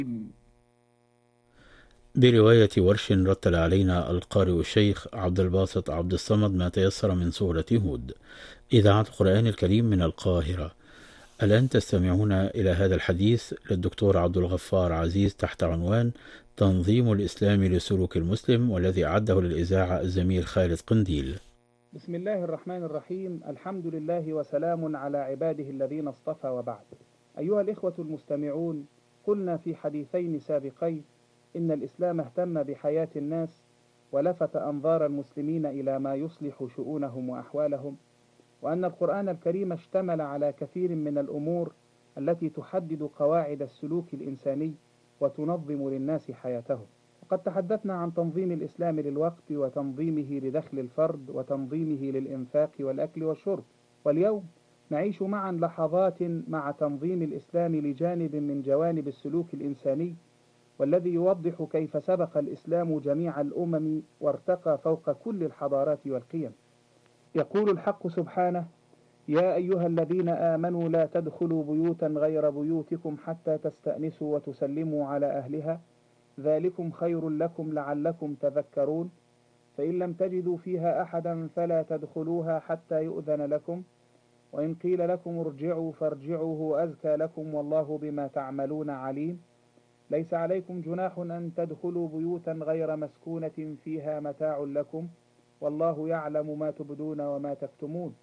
برواية ورش رتل علينا القارئ الشيخ عبد الباسط عبد الصمد ما تيسر من سورة هود، إذاعة القرآن الكريم من القاهرة. الآن تستمعون إلى هذا الحديث للدكتور عبد الغفار عزيز تحت عنوان تنظيم الإسلام لسلوك المسلم، والذي أعده للإذاعة الزميل خالد قنديل. بسم الله الرحمن الرحيم. الحمد لله وسلام على عباده الذين اصطفى، وبعد. أيها الإخوة المستمعون، قلنا في حديثين سابقين إن الإسلام اهتم بحياة الناس ولفت أنظار المسلمين إلى ما يصلح شؤونهم وأحوالهم، وأن القرآن الكريم اشتمل على كثير من الأمور التي تحدد قواعد السلوك الإنساني وتنظم للناس حياتهم. وقد تحدثنا عن تنظيم الإسلام للوقت، وتنظيمه لدخل الفرد، وتنظيمه للإنفاق والأكل والشرب. واليوم نعيش معا لحظات مع تنظيم الإسلام لجانب من جوانب السلوك الإنساني، والذي يوضح كيف سبق الإسلام جميع الأمم وارتقى فوق كل الحضارات والقيم. يقول الحق سبحانه: يا أيها الذين آمنوا لا تدخلوا بيوتا غير بيوتكم حتى تستأنسوا وتسلموا على أهلها، ذلكم خير لكم لعلكم تذكرون، فإن لم تجدوا فيها أحدا فلا تدخلوها حتى يؤذن لكم، وإن قيل لكم ارجعوا فارجعوا هو أزكى لكم والله بما تعملون عليم، ليس عليكم جناح أن تدخلوا بيوتا غير مسكونة فيها متاع لكم والله يعلم ما تبدون وما تكتمون.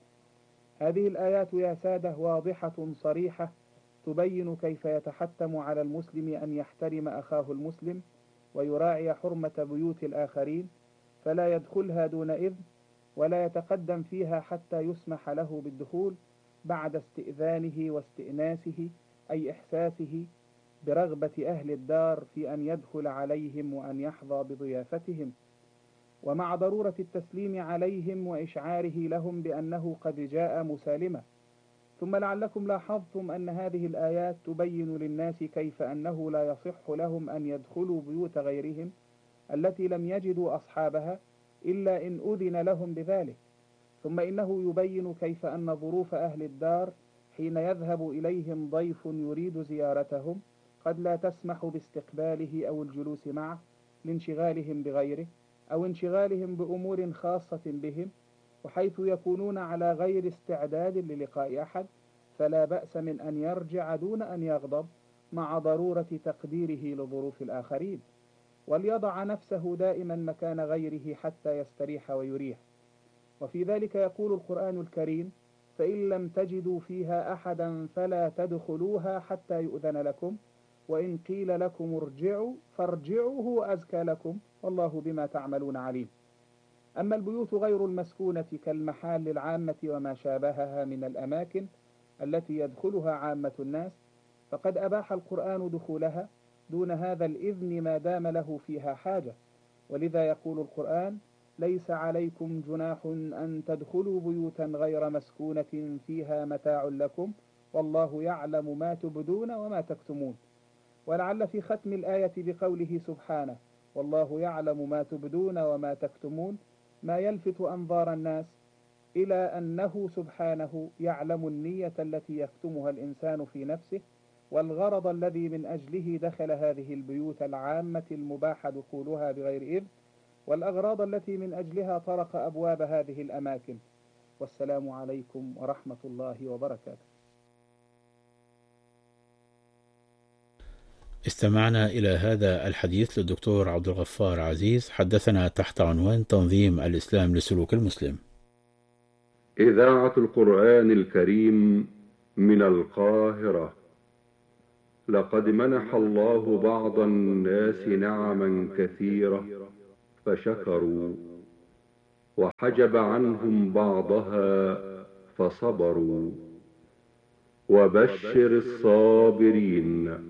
هذه الآيات يا سادة واضحة صريحة تبين كيف يتحتم على المسلم أن يحترم أخاه المسلم ويراعي حرمة بيوت الآخرين، فلا يدخلها دون إذن، ولا يتقدم فيها حتى يسمح له بالدخول بعد استئذانه واستئناسه، أي إحساسه برغبة أهل الدار في أن يدخل عليهم وأن يحظى بضيافتهم، ومع ضرورة التسليم عليهم وإشعاره لهم بأنه قد جاء مسالمة. ثم لعلكم لاحظتم أن هذه الآيات تبين للناس كيف أنه لا يصح لهم أن يدخلوا بيوت غيرهم التي لم يجدوا أصحابها إلا إن أذن لهم بذلك. ثم إنه يبين كيف أن ظروف أهل الدار حين يذهب إليهم ضيف يريد زيارتهم قد لا تسمح باستقباله أو الجلوس معه لانشغالهم بغيره أو انشغالهم بأمور خاصة بهم، وحيث يكونون على غير استعداد للقاء أحد، فلا بأس من أن يرجع دون أن يغضب، مع ضرورة تقديره لظروف الآخرين، وليضع نفسه دائما مكان غيره حتى يستريح ويريح. وفي ذلك يقول القرآن الكريم: فإن لم تجدوا فيها أحدا فلا تدخلوها حتى يؤذن لكم، وإن قيل لكم ارجعوا فارجعوا هو أزكى لكم والله بما تعملون عليم. أما البيوت غير المسكونة كالمحال العامة وما شابهها من الأماكن التي يدخلها عامة الناس، فقد أباح القرآن دخولها دون هذا الإذن ما دام له فيها حاجة، ولذا يقول القرآن: ليس عليكم جناح أن تدخلوا بيوتا غير مسكونة فيها متاع لكم والله يعلم ما تبدون وما تكتمون. ولعل في ختم الآية بقوله سبحانه: والله يعلم ما تبدون وما تكتمون، ما يلفت أنظار الناس إلى أنه سبحانه يعلم النية التي يكتمها الإنسان في نفسه، والغرض الذي من أجله دخل هذه البيوت العامة المباح دخولها بغير إذن، والأغراض التي من أجلها طرق أبواب هذه الأماكن. والسلام عليكم ورحمة الله وبركاته. استمعنا إلى هذا الحديث للدكتور عبد الغفار عزيز، حدثنا تحت عنوان تنظيم الإسلام لسلوك المسلم. إذاعة القرآن الكريم من القاهرة. لقد منح الله بعض الناس نعما كثيرة فشكروا، وحجب عنهم بعضها فصبروا، وبشر الصابرين.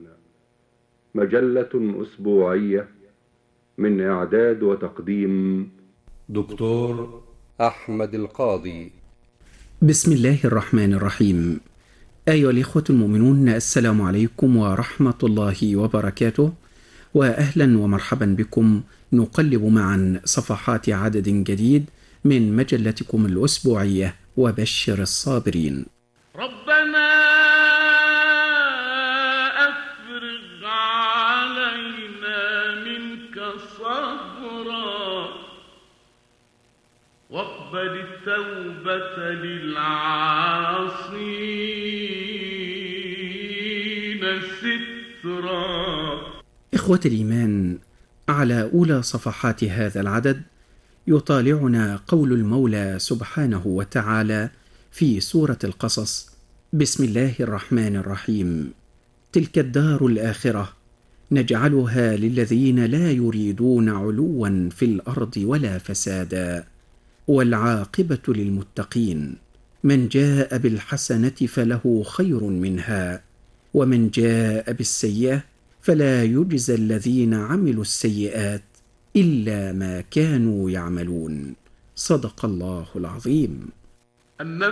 مجلة أسبوعية من إعداد وتقديم دكتور أحمد القاضي. بسم الله الرحمن الرحيم. أيها الإخوة المؤمنون، السلام عليكم ورحمة الله وبركاته، وأهلا ومرحبا بكم. نقلب معا صفحات عدد جديد من مجلتكم الأسبوعية وبشر الصابرين. ربنا أفرغ علينا واقبل التوبة للعاصين سترا. إخوة الإيمان، على أولى صفحات هذا العدد يطالعنا قول المولى سبحانه وتعالى في سورة القصص: بسم الله الرحمن الرحيم. تلك الدار الآخرة نجعلها للذين لا يريدون علوا في الأرض ولا فسادا والعاقبة للمتقين. من جاء بالحسنة فله خير منها ومن جاء بالسيئة فلا يجزى الذين عملوا السيئات إلا ما كانوا يعملون. صدق الله العظيم.